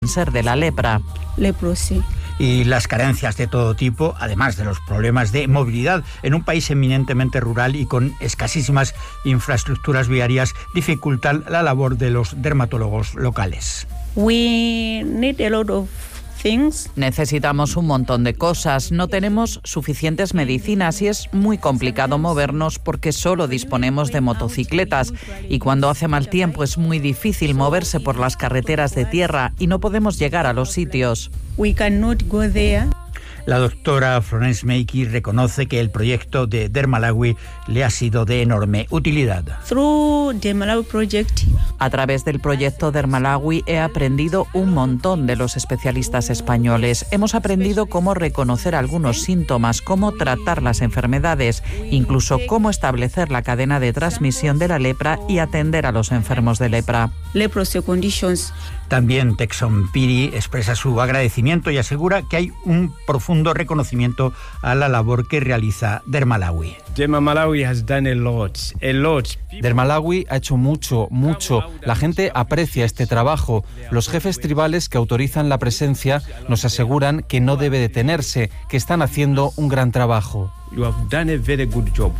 ser de la lepra. Leprosy. Y las carencias de todo tipo, además de los problemas de movilidad en un país eminentemente rural y con escasísimas infraestructuras viarias, dificultan la labor de los dermatólogos locales. We need a lot of things. Necesitamos un montón de cosas, no tenemos suficientes medicinas y es muy complicado movernos porque solo disponemos de motocicletas y cuando hace mal tiempo es muy difícil moverse por las carreteras de tierra y no podemos llegar a los sitios. We cannot go there. La doctora Florence Mackey reconoce que el proyecto de Dermalawi le ha sido de enorme utilidad. Through the Malawi project. A través del proyecto Dermalawi he aprendido un montón de los especialistas españoles. Hemos aprendido cómo reconocer algunos síntomas, cómo tratar las enfermedades, incluso cómo establecer la cadena de transmisión de la lepra y atender a los enfermos de lepra. Leprosy conditions. También Texon Piri expresa su agradecimiento y asegura que hay un profundo reconocimiento a la labor que realiza Dermalawi. Dermalawi has done a lot. Dermalawi ha hecho mucho. La gente aprecia este trabajo. Los jefes tribales que autorizan la presencia nos aseguran que no debe detenerse, que están haciendo un gran trabajo. You have done a very good job.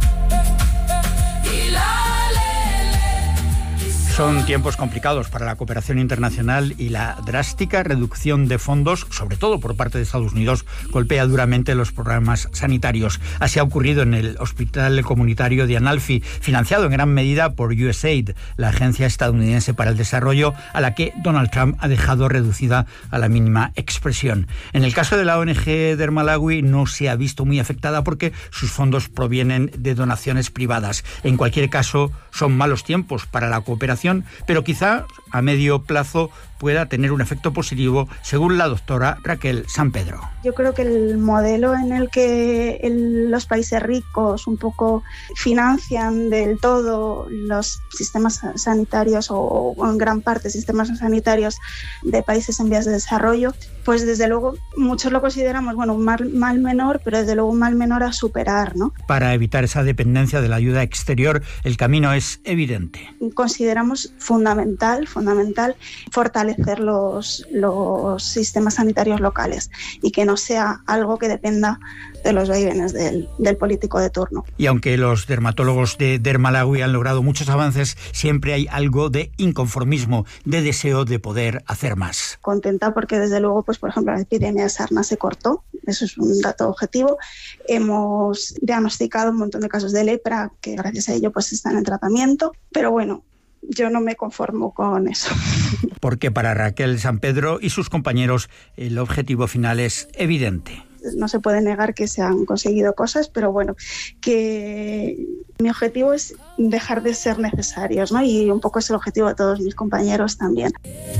Son tiempos complicados para la cooperación internacional y la drástica reducción de fondos, sobre todo por parte de Estados Unidos, golpea duramente los programas sanitarios. Así ha ocurrido en el Hospital Comunitario de Analfi, financiado en gran medida por USAID, la agencia estadounidense para el desarrollo, a la que Donald Trump ha dejado reducida a la mínima expresión. En el caso de la ONG Dermalawi no se ha visto muy afectada porque sus fondos provienen de donaciones privadas. En cualquier caso, son malos tiempos para la cooperación, pero quizá a medio plazo pueda tener un efecto positivo, según la doctora Raquel Sampedro. Yo creo que el modelo en el que los países ricos un poco financian del todo los sistemas sanitarios o en gran parte sistemas sanitarios de países en vías de desarrollo, pues desde luego muchos lo consideramos, bueno, un mal menor, pero desde luego un mal menor a superar, ¿no? Para evitar esa dependencia de la ayuda exterior, el camino es evidente. Consideramos fundamental fortalecer los sistemas sanitarios locales y que no sea algo que dependa de los vaivenes del político de turno. Y aunque los dermatólogos de Dermalawi han logrado muchos avances, siempre hay algo de inconformismo, de deseo de poder hacer más. Contenta porque desde luego, pues por ejemplo, la epidemia de sarna se cortó, eso es un dato objetivo. Hemos diagnosticado un montón de casos de lepra que gracias a ello pues están en tratamiento, pero bueno, yo no me conformo con eso. Porque para Raquel Sampedro y sus compañeros el objetivo final es evidente. No se puede negar que se han conseguido cosas, pero bueno, que mi objetivo es dejar de ser necesarios, ¿no? Y un poco es el objetivo de todos mis compañeros también.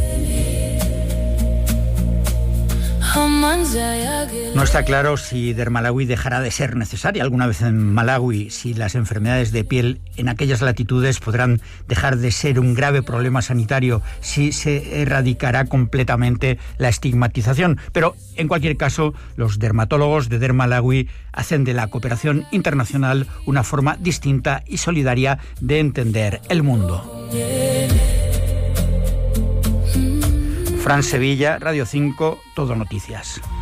No está claro si Dermalawi dejará de ser necesaria alguna vez en Malawi, si las enfermedades de piel en aquellas latitudes podrán dejar de ser un grave problema sanitario, si se erradicará completamente la estigmatización. Pero, en cualquier caso, los dermatólogos de Dermalawi hacen de la cooperación internacional una forma distinta y solidaria de entender el mundo. Fran Sevilla, Radio 5, Todo Noticias.